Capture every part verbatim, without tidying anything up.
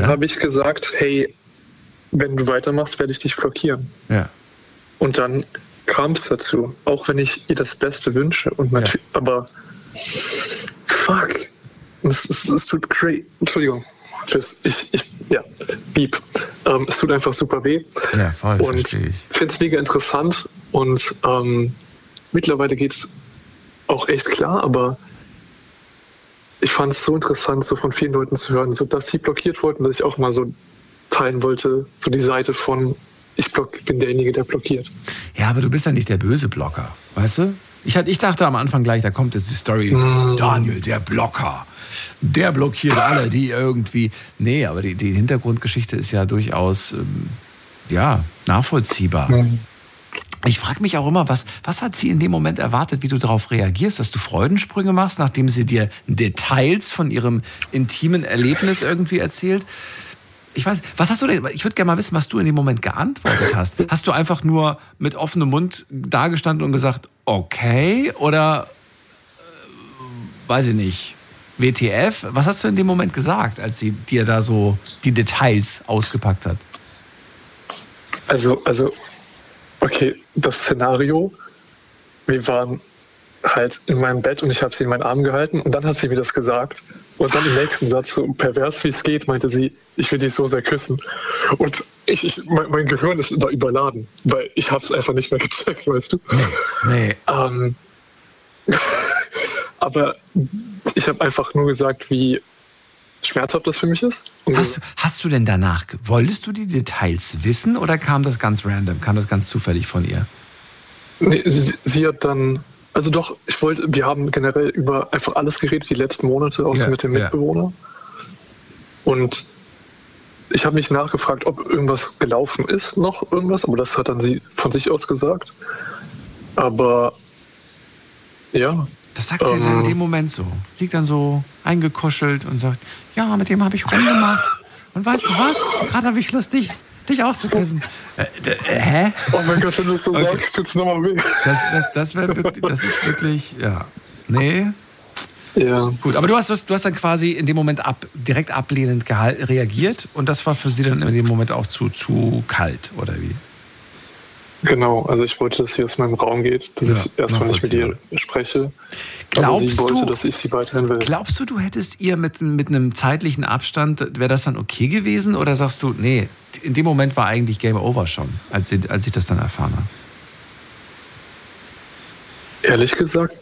dann habe ich gesagt, hey, wenn du weitermachst, werde ich dich blockieren. Ja. Und dann kam es dazu, auch wenn ich ihr das Beste wünsche. Und ja. Aber fuck, es, es, es tut great. Entschuldigung. Tschüss. Ich, ich, ja, beep. Ähm, es tut einfach super weh. Ja, voll, und verstehe ich. finde es mega interessant. Und ähm, mittlerweile geht es auch echt klar, aber ich fand es so interessant, so von vielen Leuten zu hören, so dass sie blockiert wurden, dass ich auch mal so teilen wollte, so die Seite von ich block, bin derjenige, der blockiert. Ja, aber du bist ja nicht der böse Blocker, weißt du? Ich, ich dachte am Anfang gleich, da kommt jetzt die Story, mm. Daniel, der Blocker. Der blockiert alle, die irgendwie... Nee, aber die, die Hintergrundgeschichte ist ja durchaus ähm, ja, nachvollziehbar. Mm. Ich frage mich auch immer, was, was hat sie in dem Moment erwartet, wie du darauf reagierst, dass du Freudensprünge machst, nachdem sie dir Details von ihrem intimen Erlebnis irgendwie erzählt? Ich weiß, was hast du denn, ich würde gerne mal wissen, was du in dem Moment geantwortet hast. Hast du einfach nur mit offenem Mund dagestanden und gesagt, okay, oder, äh, weiß ich nicht, W T F? Was hast du in dem Moment gesagt, als sie dir da so die Details ausgepackt hat? Also, also, okay, das Szenario, wir waren halt in meinem Bett und ich habe sie in meinen Arm gehalten und dann hat sie mir das gesagt. Und dann im nächsten Satz, so pervers wie es geht, meinte sie, ich will dich so sehr küssen. Und ich, ich mein, mein Gehirn ist da überladen, weil ich habe es einfach nicht mehr gecheckt, weißt du? Nee. Ähm, aber ich habe einfach nur gesagt, wie schmerzhaft das für mich ist. Und hast, hast du denn danach, wolltest du die Details wissen oder kam das ganz random, kam das ganz zufällig von ihr? Nee, sie, sie hat dann... Also doch, ich wollte, wir haben generell über einfach alles geredet, die letzten Monate, außer ja, mit dem Mitbewohner. Ja. Und ich habe mich nachgefragt, ob irgendwas gelaufen ist, noch irgendwas, aber das hat dann sie von sich aus gesagt. Aber ja. Das sagt sie ähm, dann in dem Moment so. Liegt dann so eingekuschelt und sagt, ja, mit dem habe ich rumgemacht. Und weißt du was? Gerade habe ich Lust, dich, dich auch zu küssen. Äh, äh, hä? Oh mein Gott, wenn du es so okay. sagst, tut's nochmal weh. Das, das, das, wär wirklich, das ist wirklich, ja, nee. Ja. Gut, aber du hast, du hast dann quasi in dem Moment ab, direkt ablehnend gehal- reagiert und das war für sie dann in dem Moment auch zu, zu kalt, oder wie? Genau, also ich wollte, dass sie aus meinem Raum geht, dass ja, ich erstmal nicht mit ihr spreche. Glaubst aber sie wollte, du, dass ich sie weiterhin will. Glaubst du, du hättest ihr mit, mit einem zeitlichen Abstand, wäre das dann okay gewesen? Oder sagst du, nee, in dem Moment war eigentlich Game Over schon, als, sie, als ich das dann erfahren habe? Ehrlich gesagt,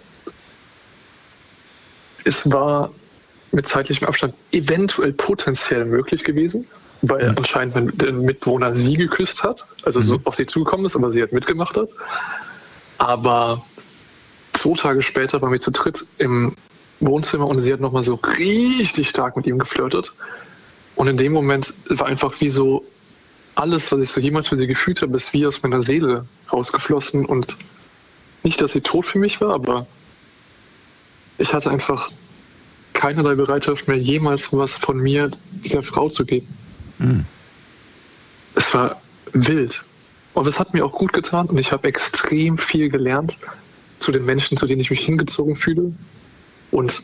es war mit zeitlichem Abstand eventuell potenziell möglich gewesen, weil mhm. anscheinend mein, der Mitbewohner sie geküsst hat, also mhm. so auf sie zugekommen ist, aber sie halt mitgemacht hat. Aber zwei Tage später waren wir zu dritt im Wohnzimmer und sie hat nochmal so richtig stark mit ihm geflirtet. Und in dem Moment war einfach wie so alles, was ich so jemals für sie gefühlt habe, ist wie aus meiner Seele rausgeflossen. Und nicht, dass sie tot für mich war, aber ich hatte einfach keinerlei Bereitschaft mehr, jemals was von mir dieser Frau zu geben. Mhm. Es war wild. Aber es hat mir auch gut getan und ich habe extrem viel gelernt zu den Menschen, zu denen ich mich hingezogen fühle und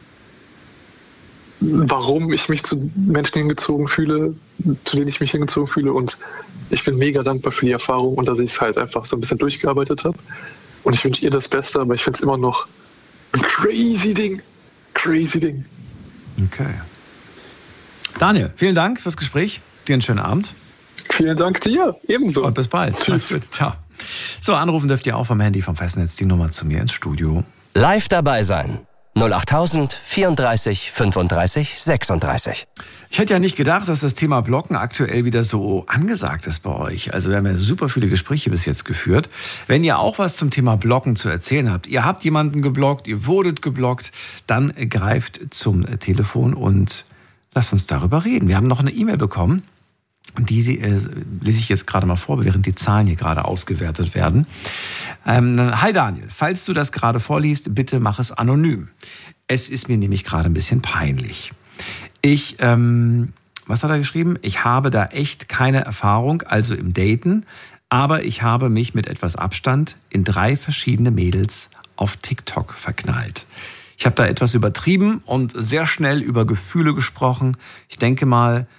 warum ich mich zu Menschen hingezogen fühle, zu denen ich mich hingezogen fühle, und ich bin mega dankbar für die Erfahrung und dass ich es halt einfach so ein bisschen durchgearbeitet habe und ich wünsche ihr das Beste, aber ich finde es immer noch ein crazy Ding. Crazy Ding. Okay. Daniel, vielen Dank fürs Gespräch. Dir einen schönen Abend. Vielen Dank dir. Ebenso. Und bis bald. Tschüss. Ciao. So, anrufen dürft ihr auch vom Handy vom Festnetz die Nummer zu mir ins Studio. Live dabei sein. null acht tausend vierunddreißig fünfunddreißig sechsunddreißig. Ich hätte ja nicht gedacht, dass das Thema Blocken aktuell wieder so angesagt ist bei euch. Also wir haben ja super viele Gespräche bis jetzt geführt. Wenn ihr auch was zum Thema Blocken zu erzählen habt, ihr habt jemanden geblockt, ihr wurdet geblockt, dann greift zum Telefon und lasst uns darüber reden. Wir haben noch eine E-Mail bekommen. Die äh, lese ich jetzt gerade mal vor, während die Zahlen hier gerade ausgewertet werden. Ähm, hi Daniel, falls du das gerade vorliest, bitte mach es anonym. Es ist mir nämlich gerade ein bisschen peinlich. Ich, ähm, was hat er geschrieben? Ich habe da echt keine Erfahrung, also im Daten, aber ich habe mich mit etwas Abstand in drei verschiedene Mädels auf TikTok verknallt. Ich habe da etwas übertrieben und sehr schnell über Gefühle gesprochen. Ich denke mal,